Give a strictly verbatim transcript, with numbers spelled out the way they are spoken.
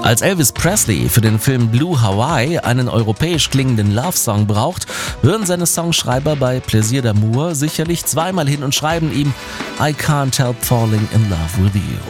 Als Elvis Presley für den Film Blue Hawaii einen europäisch klingenden Love-Song braucht, hören seine Songschreiber bei Plaisir d'amour sicherlich zweimal hin und schreiben ihm I can't help falling in love with you.